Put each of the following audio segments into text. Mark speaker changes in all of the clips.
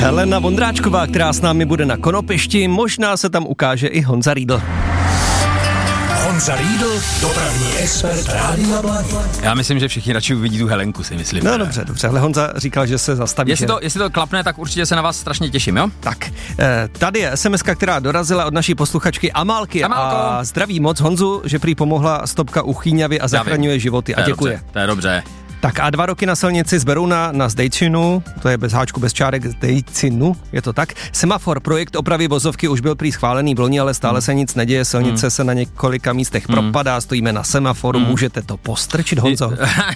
Speaker 1: Helena Vondráčková, která s námi bude na konopišti, možná se tam ukáže i Honza Riedl.
Speaker 2: Honza Riedl, dopravní expert Rádia Blaník.
Speaker 3: Já myslím, že všichni radši uvidí tu Helenku, si myslím.
Speaker 1: No dobře, ale Honza říkal, že se zastaví.
Speaker 3: Jestli to klapne, tak určitě se na vás strašně těším, jo?
Speaker 1: Tak, tady je SMS-ka, která dorazila od naší posluchačky Amálky.
Speaker 3: Amálko.
Speaker 1: A zdraví moc Honzu, že prý pomohla stopka u Chýňavy a zachraňuje životy. A děkuje.
Speaker 3: To je dobře.
Speaker 1: Tak a 2 roky na silnici z Berouna na Zdejčinu, to je bez háčku, bez čárek Zdejčinu, je to tak. Semafor, projekt opravy vozovky už byl prý schválený v loni, ale stále se nic neděje, silnice se na několika místech propadá, stojíme na semaforu, můžete to postrčit, Honzo?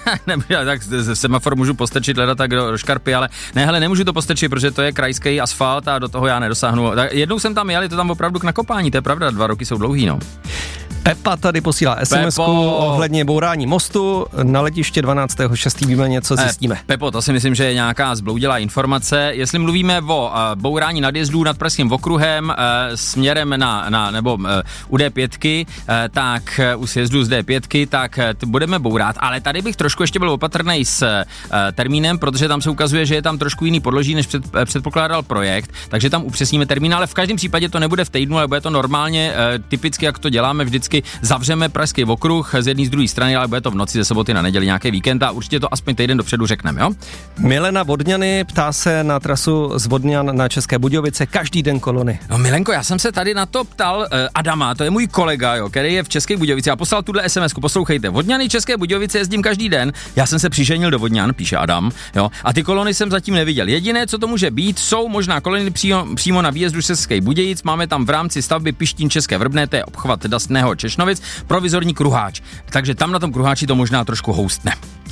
Speaker 3: Tak semafor můžu postrčit, hledat tak do škarpy, ale ne, hele, nemůžu to postrčit, protože to je krajský asfalt a do toho já nedosáhnu. Tak jednou jsem tam jel, je to tam opravdu k nakopání, to je pravda, 2 roky jsou dlouhý, no.
Speaker 1: Pepa tady posílá SMS-ku ohledně bourání mostu. Na letiště 12.6. víme něco, zjistíme.
Speaker 3: Pepo, to si myslím, že je nějaká zbloudilá informace. Jestli mluvíme o bourání nadjezdů nad Pražským okruhem směrem nebo u D5, tak u sjezdu z D5, tak budeme bourat. Ale tady bych trošku ještě byl opatrný s termínem, protože tam se ukazuje, že je tam trošku jiný podloží, než předpokládal projekt, takže tam upřesníme termín, ale v každém případě to nebude v týdnu, ale bude to normálně typicky, jak to děláme vždycky. Zavřeme Pražský okruh z jedné z druhé strany, ale bude to v noci ze soboty na neděli nějaký víkend a určitě to aspoň týden dopředu řekneme, jo?
Speaker 1: Milena Vodňany ptá se na trasu z Vodňan na České Budějovice každý den kolony.
Speaker 3: No Milenko, já jsem se tady na to ptal Adama, to je můj kolega, jo, který je v České Budějovici a poslal tuhle SMS-ku, poslouchejte, Vodňany České Budějovice jezdím každý den, já jsem se přiženil do Vodňan, píše Adam, jo, a ty kolony jsem zatím neviděl. Jediné, co to může být, jsou možná kolony přímo na výjezdu z Českých Budějic, máme tam v rámci stavby Pištín České Vrbné, to je obchvat Dastného Češnovic, provizorní kruháč. Takže tam na tom kruháči to možná trošku houstne.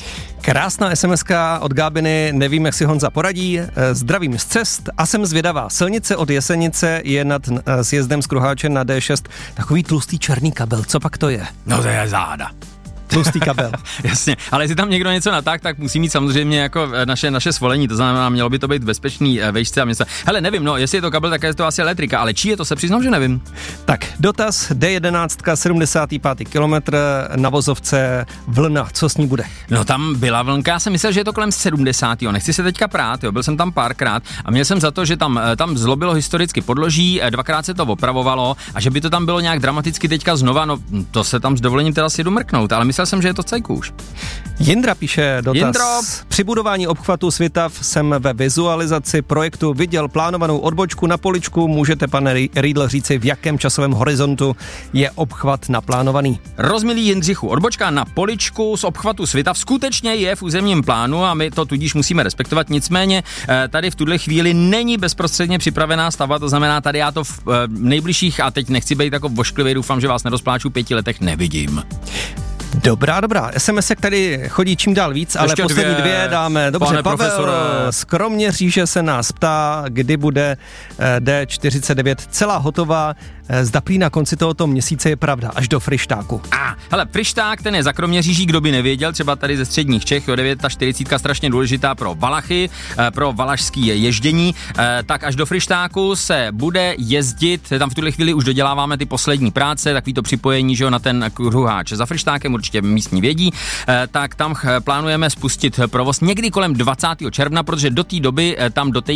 Speaker 1: Krásná SMS-ka od Gábiny, nevím, jak si Honza poradí. Zdravím z cest a jsem zvědavá. Silnice od Jesenice je nad sjezdem z kruháče na D6 takový tlustý černý kabel. Co pak to je?
Speaker 3: No to je záda.
Speaker 1: Tlustý kabel.
Speaker 3: Jasně, ale jestli tam někdo něco natáhl, tak musí mít samozřejmě jako naše svolení, to znamená, mělo by to být bezpečný vejšce a města. Hele, nevím, no, jestli je to kabel, tak je to asi elektrika, ale čí je to, se přiznám, že nevím.
Speaker 1: Tak, dotaz D11, 75. kilometr na vozovce Vlna, co s ní bude?
Speaker 3: No tam byla vlnka, já jsem myslel, že je to kolem 70. Nechci se teďka prát, jo, byl jsem tam párkrát a měl jsem za to, že tam zlobilo historicky podloží, 2krát se to opravovalo a že by to tam bylo nějak dramaticky teďka znova, no to se tam s dovolením teda si jdu mrknout, ale myslel jsem, že je to cajku už.
Speaker 1: Jindra píše dotaz.
Speaker 3: Jindro.
Speaker 1: Při budování obchvatu Svitav jsem ve vizualizaci projektu viděl plánovanou odbočku na Poličku. Můžete, pane Riedl, říci, v jakém časovém horizontu je obchvat naplánovaný?
Speaker 3: Rozmilý Jindřichu, odbočka na Poličku z obchvatu Svitav skutečně je v územním plánu a my to tudíž musíme respektovat. Nicméně tady v tuhle chvíli není bezprostředně připravená stavba, to znamená, tady já to v nejbližších, a teď nechci být jako vošklivý, doufám, že vás nerozpláču, 5 letech nevidím.
Speaker 1: Dobrá. SMS-ek tady chodí čím dál víc, ale
Speaker 3: ještě
Speaker 1: poslední 2 dáme. Dobře,
Speaker 3: pane
Speaker 1: Pavel
Speaker 3: profesore.
Speaker 1: z Kroměříže se nás ptá, kdy bude D49 celá hotová. Zdaplí na konci tohoto měsíce je pravda, až do Fryštáku.
Speaker 3: Hele, Fryšták, ten je za Kroměříží, kdo by nevěděl, třeba tady ze středních Čech, jo, 49 strašně důležitá pro Valachy, pro valašský ježdění, tak až do Fryštáku se bude jezdit, tam v tuhle chvíli už doděláváme ty poslední práce, takový to připojení, že jo, na ten kruháč za Fryštákem, určitě místní vědí, tak tam plánujeme spustit provoz někdy kolem 20. června, protože do té doby tam do té